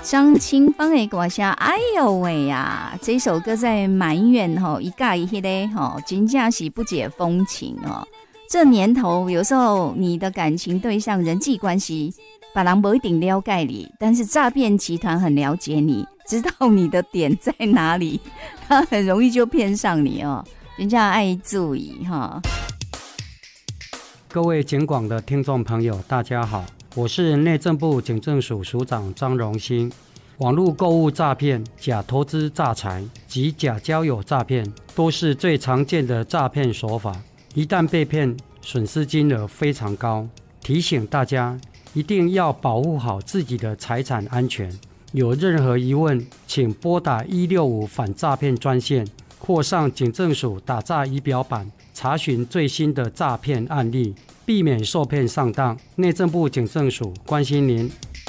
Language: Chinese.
张清芳的歌声，哎呦喂呀！这首歌在埋怨吼，一家一迄个吼，真正是不解风情哦。这年头，有时候你的感情对象、人际关系，别人不一定了解你，但是诈骗集团很了解你，知道你的点在哪里，他很容易就骗上你哦。人家爱注意哈。 各位警广的听众朋友，大家好，我是内政部警政署署长张荣兴。网络购物诈骗、假投资诈财及假交友诈骗都是最常见的诈骗手法，一旦被骗，损失金额非常高。提醒大家一定要保护好自己的财产安全。有任何疑问，请拨打165反诈骗专线，或上警政署打诈仪表板查询最新的诈骗案例，避免受骗上当。内政部警政署关心您。